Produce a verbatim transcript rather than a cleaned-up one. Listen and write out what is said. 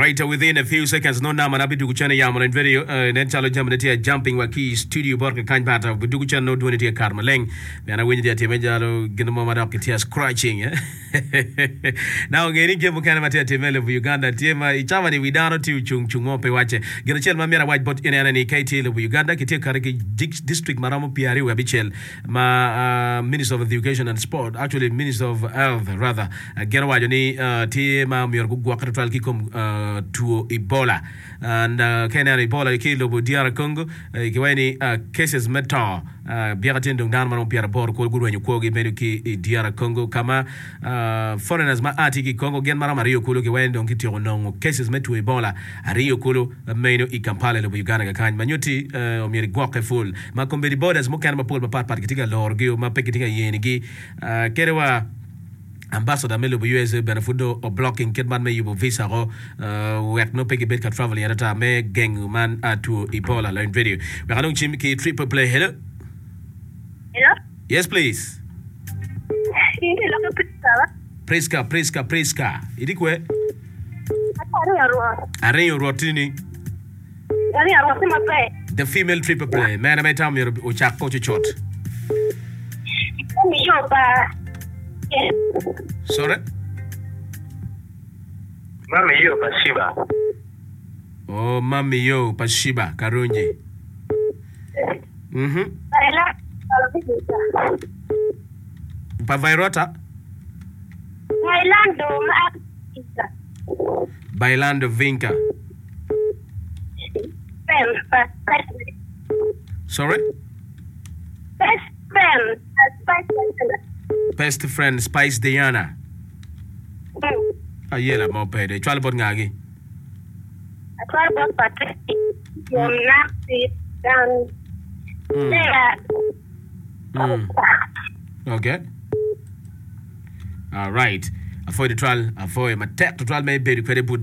right, uh, within a few seconds, no nama na bidu kuchana yamana in video, uh, then chalo jamana tia jumping wa ki studio borka kind bata, bidu kuchana no duani tia karma leng, yana wenye tia tia jalo gina mama daki tia scratching, eh? Now ngeni kembu kana matia temele vu Uganda, tia ma ichama ni widano tiu chung chungope wache, gina chel mamira white bot ina yana ni K T L vu Uganda, kitia kariki district maramu piari wa bichel, ma uh, Minister of Education and Sport, actually Minister of Health rather, uh, gina wajoni uh, tia ma miyorgu guwakata tralki kum uh, to Ebola and uh, Kenya Ebola kilo bu D R Congo uh, kiweni uh, cases meta uh, biagatin dong dan manon piara bor ko guru nyu ko gi medu ki D R Congo kama uh, foreigners ma ati ki Congo gen mara Rio kulo kiweni dong kitiro nongo cases metu Ebola Rio kulo uh, meno i Kampala lo Uganda ga kan manyuti uh, omiri gwoke full ma kombedi borders mo kan ma pol ma pat pat kitika lorgio ma pekitika yenigi uh, kerewa Ambassador Melo bu U S A benefudo o blocking kidman me yubo visa go uh, wek no peki bed ka travel yata me gang man atu Ebola line video. We are going to ki triple play. Hello. Hello. Yes, please. Hello, Priska. Priska, Priska, Priska. Idikwe. Ari arwa. Are you rotini? Ari arwa sema play. The female triple play. Man, I tell me o chak po chot. Mi yo ba. Sorry? Mami yo Pashiba. Oh, Mami yo Pashiba, Karunji. Mhm. Pavairota? Bailando Bailando Vinca. Sorry? Best friend. Best friend Spice Diana. Mm. Ayela mo pede. Chwala bot ngagi. Atwala bot Patrick. Yung napi dan. Yeah. Mm. Okay. All right. Avoid the trial. Avoid my tech to trial may be the credit